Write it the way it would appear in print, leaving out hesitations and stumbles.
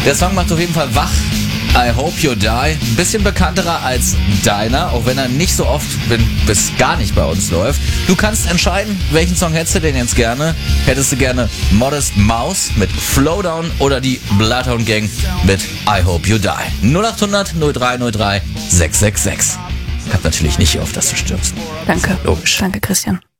Der Song macht auf jeden Fall wach. I Hope You Die. Ein bisschen bekannterer als deiner, auch wenn er nicht so oft bis gar nicht bei uns läuft. Du kannst entscheiden, welchen Song hättest du denn jetzt gerne? Hättest du gerne Modest Mouse mit Flowdown oder die Bloodhound Gang mit I Hope You Die? 0800 0303 666. Ich hab natürlich nicht gehofft, dass du stirbst. Danke. Logisch. Danke, Christian.